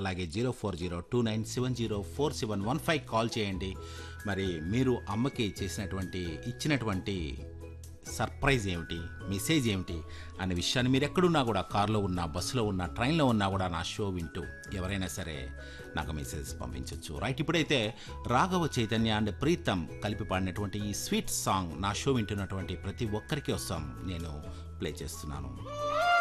అలాగే 040297047115 కాల్ చేయండి. మరి మీరు అమ్మకి ఇచ్చినటువంటి సర్ప్రైజ్ ఏమిటి, మెసేజ్ ఏమిటి అనే విషయాన్ని మీరు ఎక్కడున్నా కూడా, కారులో ఉన్నా, బస్సులో ఉన్నా, ట్రైన్లో ఉన్నా కూడా నా షో వింటూ ఎవరైనా సరే నాకు మెసేజ్ పంపించవచ్చు. రైట్, ఇప్పుడైతే రాఘవ చైతన్య అండ్ ప్రీతం కలిపి పాడినటువంటి ఈ స్వీట్ సాంగ్ నా షో వింటున్నటువంటి ప్రతి ఒక్కరికి కోసం నేను ప్లే చేస్తున్నాను.